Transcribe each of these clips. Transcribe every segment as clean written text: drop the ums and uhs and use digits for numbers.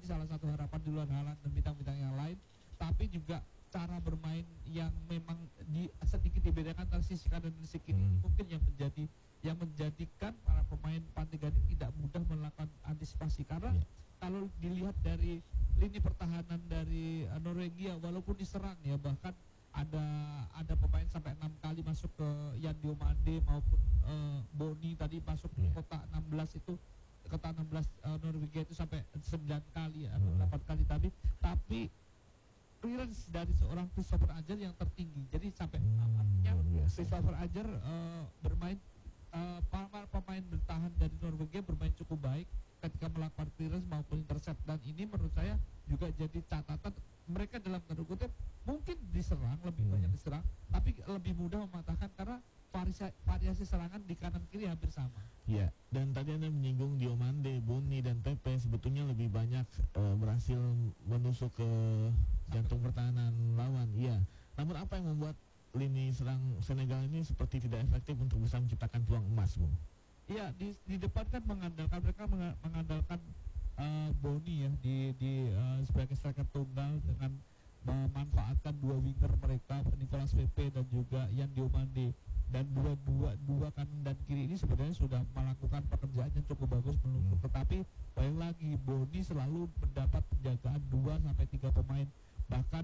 seperti salah satu harapan di luar Haaland dan bintang-bintang yang lain, tapi juga cara bermain yang memang sedikit dibedakan antara sisi kanan dan sisi kiri mungkin yang menjadikan para pemain Pantai Gading tidak mudah melakukan antisipasi, karena kalau dilihat dari lini pertahanan dari Norwegia, walaupun diserang ya, bahkan ada pemain sampai 6 kali masuk ke Yan Diomande maupun Boni tadi masuk ke kotak 16 itu, kotak 16 Norwegia itu sampai 9 kali atau 8 kali tapi clearance dari seorang Christopher Ajer yang tertinggi. Jadi sampai artinya Christopher Ajer bermain pemain bertahan dari Norwegia bermain cukup baik ketika melakukan clearance maupun intercept, dan ini menurut saya juga jadi catatan mereka dalam tanda kutip mungkin diserang lebih banyak diserang, tapi lebih mudah mematahkan karena variasi serangan di kanan kiri hampir sama. Ya, dan tadi Anda menyinggung Diomande, Boni dan Pepe sebetulnya lebih banyak berhasil menusuk ke jantung pertahanan lawan. Iya. Namun apa yang membuat lini serang Senegal ini seperti tidak efektif untuk bisa menciptakan peluang emas, Bung? Iya, di depan kan mereka mengandalkan Boni ya sebagai striker tunggal dengan memanfaatkan dua winger mereka, Nicolas Pepe dan juga Yan Diomande, dan dua kanan dan kiri ini sebenarnya sudah melakukan pekerjaan yang cukup bagus menusuk, tetapi balik lagi Boni selalu mendapat penjagaan 2-3 pemain, bahkan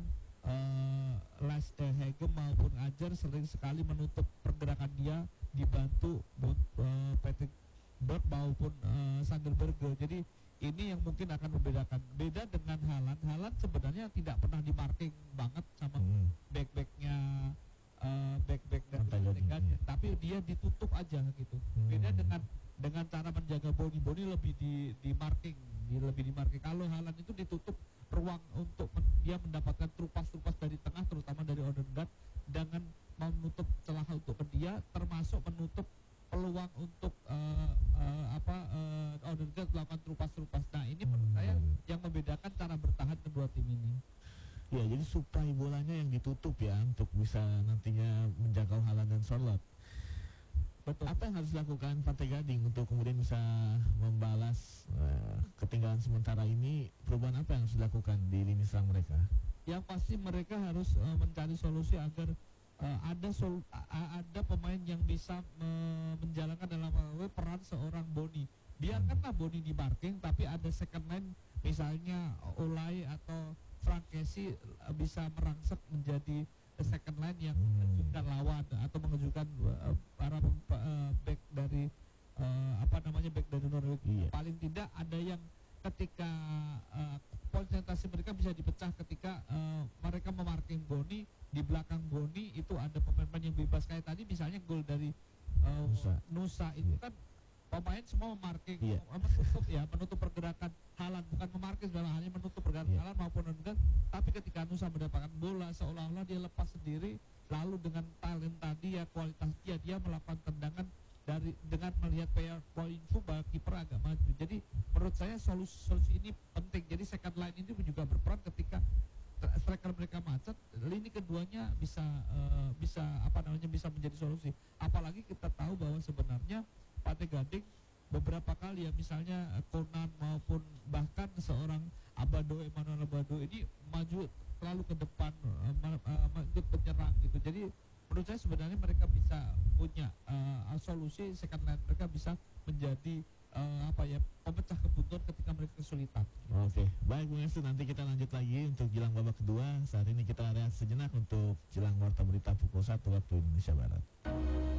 Lars Hegem maupun Ajer sering sekali menutup pergerakan dia dibantu Patrick Berg maupun Sander Berge. Jadi ini yang mungkin akan membedakan. Beda dengan Haaland sebenarnya tidak pernah dimarking banget sama back-backnya back-back dan tapi dia ditutup aja gitu. Beda dengan cara menjaga Boni lebih di marking, lebih di marking. Kalau Haaland itu ditutup ruang untuk dia mendapatkan trupas dari tengah, terutama dari Odegaard, dengan menutup celah untuk ke dia, termasuk menutup peluang untuk Odegaard melakukan trupas. Nah ini menurut saya yang membedakan cara bertahan kedua tim ini. Ya, jadi suplai bolanya yang ditutup ya untuk bisa nantinya menjangkau Haaland dan Charlotte. Betul. Apa yang harus dilakukan Pantai Gading untuk kemudian bisa membalas ketinggalan sementara ini? Perubahan apa yang harus dilakukan di lini serang mereka? Yang pasti mereka harus mencari solusi agar ada pemain yang bisa menjalankan dalam peran seorang Boni. Biarkanlah Boni di marking, tapi ada second line misalnya Olay atau Frank Kessie bisa merangsek menjadi second line yang mengejutkan lawan atau mengejutkan para back dari back dari Norwegia. Paling tidak ada yang ketika konsentrasi mereka bisa dipecah ketika mereka memarking Boni, di belakang Boni itu ada pemain-pemain yang bebas, kayak tadi misalnya gol dari Nusa itu kan pemain semua memarking, menutup pergerakan Haaland, bukan memarking dalam halnya menutup pergerakan Haaland maupun Odegaard, tapi ketika Nusa mendapatkan bola seolah-olah dia lepas sendiri, lalu dengan talent tadi ya, kualitas dia melakukan tendangan dengan melihat point bahwa kiper agak maju. Jadi menurut saya solusi ini penting. Jadi second line ini juga berperan ketika striker mereka macet, lini keduanya bisa menjadi solusi. Apalagi kita tahu bahwa sebenarnya Pantai Gading beberapa kali ya, misalnya Conan maupun bahkan seorang Emmanuel Abado ini maju terlalu ke depan, ikut penyerang gitu. Jadi menurut saya sebenarnya mereka bisa punya solusi, second line mereka bisa menjadi pemecah kebutuhan ketika mereka kesulitan. Oke, baik Bung Estu, nanti kita lanjut lagi untuk jelang babak kedua. Saat ini kita rehat sejenak untuk jelang warta berita pukul 1 waktu Indonesia Barat.